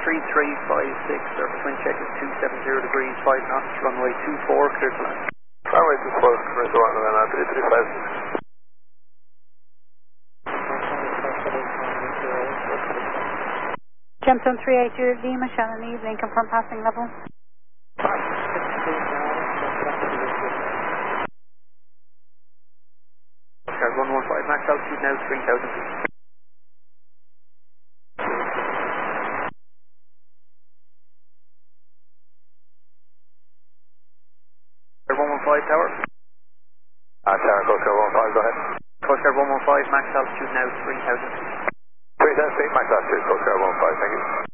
3356, surface wind check is 270 degrees, 5 knots, runway 24, clear to land. Runway 24, clear to land, 3356. Gemstone 380 Lima, Shannon Evening, confirm passing level. Oscar 115, max altitude now 3000 feet. Oscar 115 tower. Tower, Coast Guard 115, go ahead. Coast Guard 115, max altitude now 3000 feet. 3000 feet, max altitude, Coast Guard 115, thank you.